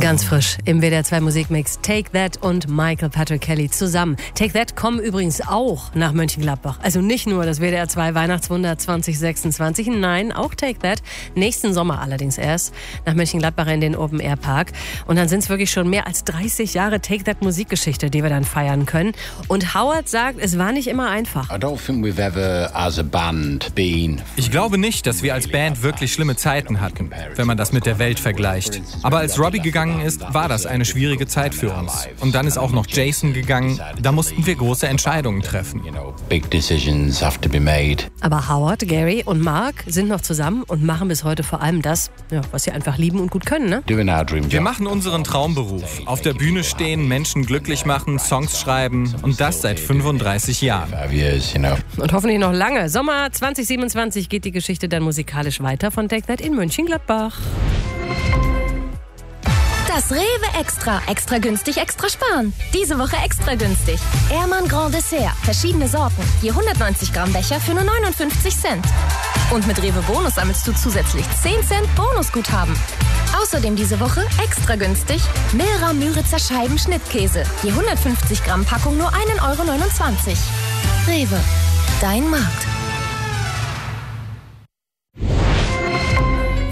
Ganz frisch im WDR 2 Musikmix Take That und Michael Patrick Kelly zusammen. Take That kommen übrigens auch nach Mönchengladbach. Also nicht nur das WDR 2 Weihnachtswunder 2026, nein, auch Take That. Nächsten Sommer allerdings erst nach Mönchengladbach in den Open Air Park. Und dann sind es wirklich schon mehr als 30 Jahre Take That Musikgeschichte, die wir dann feiern können. Und Howard sagt, es war nicht immer einfach. Ich glaube nicht, dass wir als Band wirklich schlimme Zeiten hatten, wenn man das mit der Welt vergleicht. Aber als Robbie gegangen ist, war das eine schwierige Zeit für uns. Und dann ist auch noch Jason gegangen. Da mussten wir große Entscheidungen treffen. Aber Howard, Gary und Mark sind noch zusammen und machen bis heute vor allem das, was sie einfach lieben und gut können, ne? Wir machen unseren Traumberuf. Auf der Bühne stehen, Menschen glücklich machen, Songs schreiben und das seit 35 Jahren. Und hoffentlich noch lange. Sommer 2027 geht die Geschichte dann musikalisch weiter von Take That in Mönchengladbach. Das Rewe Extra. Extra günstig, extra sparen. Diese Woche extra günstig. Ehrmann Grand Dessert. Verschiedene Sorten. Je 190 Gramm Becher für nur 59 Cent. Und mit Rewe Bonus sammelst du zusätzlich 10 Cent Bonusguthaben. Außerdem diese Woche extra günstig Milra Müritzer Scheiben Schnittkäse. Je 150 Gramm Packung nur 1,29 €. Rewe. Dein Markt.